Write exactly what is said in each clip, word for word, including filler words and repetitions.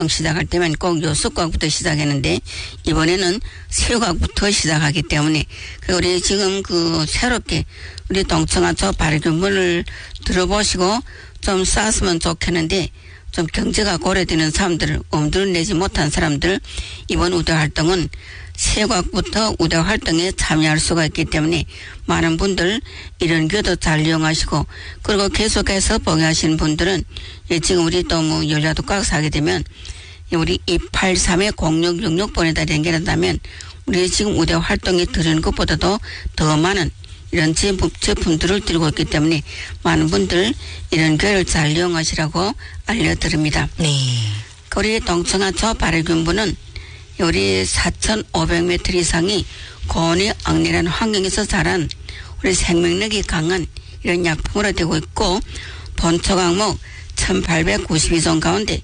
시작할 때면 꼭 요수과학부터 시작했는데 이번에는 새우과학부터 시작하기 때문에 우리 지금 그 새롭게 우리 동청하초 발균문을 들어보시고 좀 쌌으면 좋겠는데 좀 경제가 고려되는 사람들, 엄두를 내지 못한 사람들 이번 우대 활동은 새과학부터 우대 활동에 참여할 수가 있기 때문에 많은 분들 이런 기회도 잘 이용하시고 그리고 계속해서 봉해하시는 분들은 예, 지금 우리 또 뭐 연락도 꽉 사게 되면 우리 이팔삼 공육육육 번에다 연결한다면 우리 지금 우대 활동에 들은 것보다도 더 많은 이런 제품, 제품들을 들고 있기 때문에 많은 분들 이런 기회를 잘 이용하시라고 알려드립니다. 네. 우리 동청하초 발효균분은 우리 사천오백 미터 이상이 고온이 악랄한 환경에서 자란 우리 생명력이 강한 이런 약품으로 되고 있고 본초 과목 천팔백구십이 종 가운데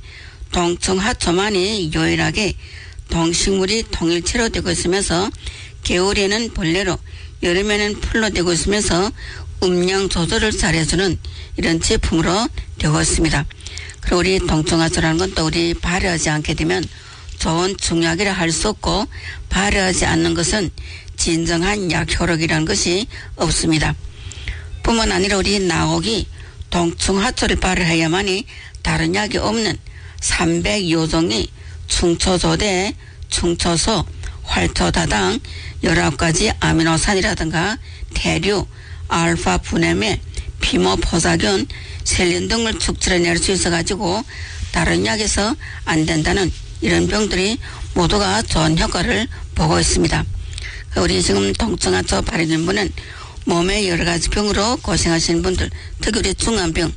동청하초만이 유일하게 동식물이 통일체로 되고 있으면서 겨울에는 벌레로 여름에는 풀로 되고 있으면서 음량 조절을 잘해주는 이런 제품으로 되고 있습니다. 그리고 우리 동청하초라는 건 또 우리 발효하지 않게 되면 좋은 중약이라 할 수 없고 발효하지 않는 것은 진정한 약 효력이라는 것이 없습니다. 뿐만 아니라 우리 나옥이 동청하초를 발효해야만이 다른 약이 없는 삼백여 종이 충초조대, 충초소, 활초다당, 열아홉 가지 아미노산이라든가 대류, 알파 분해매, 피모포사균, 셀린 등을 축출해낼 수 있어가지고 다른 약에서 안 된다는 이런 병들이 모두가 좋은 효과를 보고 있습니다. 우리 지금 동청하초 발효균분은 몸의 여러 가지 병으로 고생하시는 분들, 특히 우리 중환병,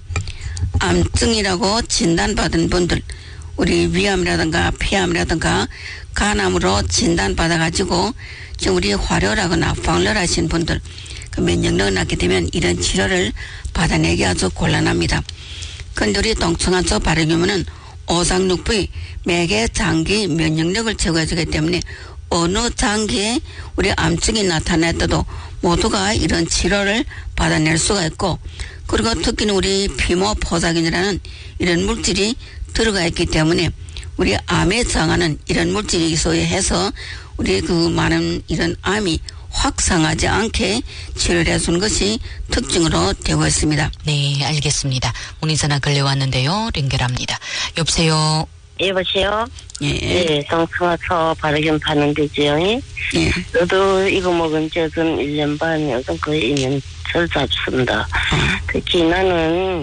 암증이라고 진단받은 분들, 우리 위암이라든가 폐암이라든가 간암으로 진단받아가지고 지금 우리 화료라거나 방열하신 분들, 그 면역력이 낮게 되면 이런 치료를 받아내기 아주 곤란합니다. 그런데 우리 동청하초 발효균분은 오상육부의 매개 장기 면역력을 제거해주기 때문에 어느 장기에 우리 암증이 나타났더라도 모두가 이런 치료를 받아낼 수가 있고 그리고 특히는 우리 피모포사균이라는 이런 물질이 들어가 있기 때문에 우리 암에 저항하는 이런 물질이 소유해서 우리 그 많은 이런 암이 확산하지 않게 치료를 해주는 것이 특징으로 되고 있습니다. 네, 알겠습니다. 문의전화 걸려왔는데요. 연결합니다. 여보세요. 여보세요? 예. 네, 동청하초 발효균 파는 데지요. 예. 저도 이거 먹은 지 요즘 일 년 반, 요즘 거의 이 년 절 잡습니다. 특히 나는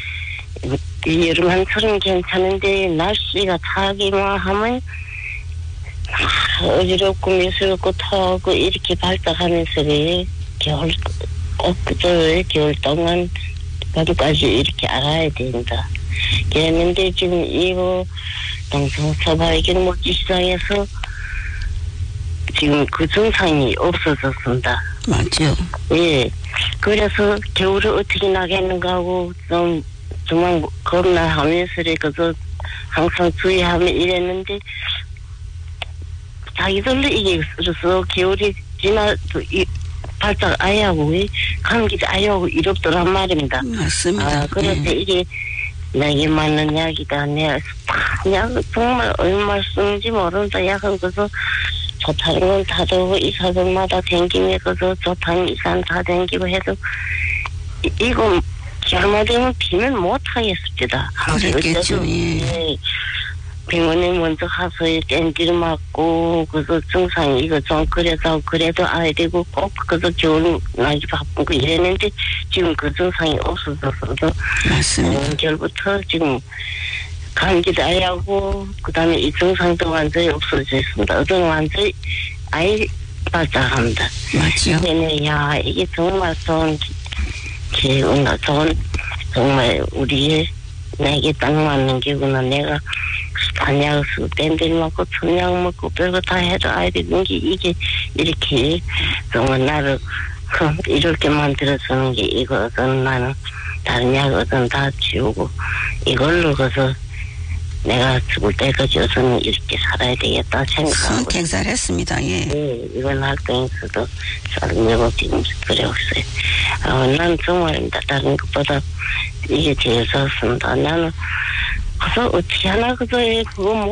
이 여름 한철은 괜찮은데 날씨가 차기만 하면 어지럽고 미스럽고 타고 이렇게 발작하면서 겨울 꼭 저 겨울 동안 밤까지 이렇게 알아야 된다. 그랬는데 지금 이거 동청하초 발효균 먹기 시작해서 지금 그 증상이 없어졌습니다. 맞죠. 예. 그래서 겨울에 어떻게 나겠는가 하고 좀 정말 겁나하면서 그저 항상 주의하면 이랬는데 자기들도 이게 그래서 겨울이 지나 이 발작 아예 하고 감기도 아예 하고 이렇더란 말입니다. 맞습니다. 아, 그래서 예. 이게 내게 맞는 약이다. 내가 약 정말 얼마 쓰는지 모른다. 약은 그래서 좋다는 건 다 되고 의사들마다 댕기며 그래서 좋다는 의사는 다 댕기고 해도 이, 이거 잘못되면 비면 못하겠습니다. 그랬겠죠. 예. 예. 병원에 먼저 가서 땡기를 맞고 그래서 증상이 이거 좀 그래서 그래도 아야 되고 꼭 그래서 겨울 나기 바쁘고 이랬는데 지금 그 증상이 없어져서 맞습니다. 연결부터 지금 감기도 아예 하고 그다음에 이 증상도 완전히 없어져 있습니다. 어떤 완전히 아예 발작합니다. 맞죠. 네네, 야 이게 정말 좋은 기운나 좋은 정말 우리의 내게 딱 맞는 기구나. 내가 한약 쓰고 밴드를 먹고 천약 먹고 별거 다 해도 아이들이 게 이게 이렇게 정말 나를 이렇게 만들어주는 게 이거든. 나는 다른 약 어떤 다 지우고 이걸로 가서 내가 죽을 때까지 여서는 이렇게 살아야 되겠다 생각하고 선택 잘했습니다. 예. 네, 이번 활동에서도 잘하려고 지금 그래왔어요. 어, 난 정말입니다. 다른 것보다 이게 제일 좋습니다. 나는 그래서 어떻게 하나 그저 그거 뭐